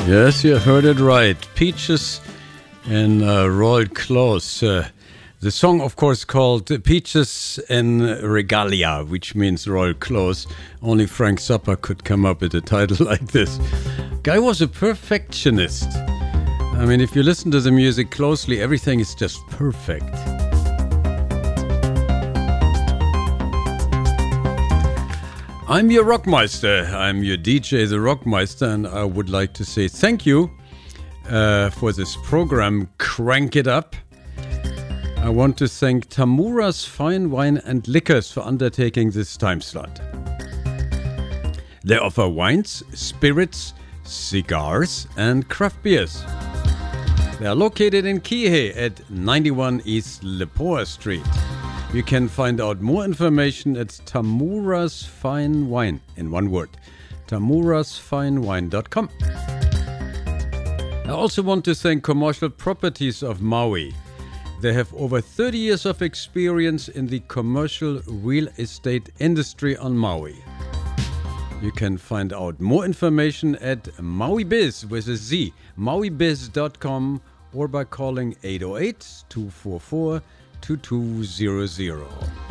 Yes, you heard it right. Peaches and Royal Close. The song, of course, called Peaches and Regalia, which means Royal Close. Only Frank Zappa could come up with a title like this. Guy was a perfectionist. I mean, if you listen to the music closely, everything is just perfect. I'm your Rockmeister. I'm your DJ, the Rockmeister, and I would like to say thank you for this program, Crank It Up. I want to thank Tamura's Fine Wine and Liquors for undertaking this time slot. They offer wines, spirits, cigars, and craft beers. They are located in Kihei at 91 East Lepoa Street. You can find out more information at Tamura's Fine Wine, in one word, tamurasfinewine.com. I also want to thank Commercial Properties of Maui. They have over 30 years of experience in the commercial real estate industry on Maui. You can find out more information at MauiBiz with a Z, mauibiz.com, or by calling 808-244-2200.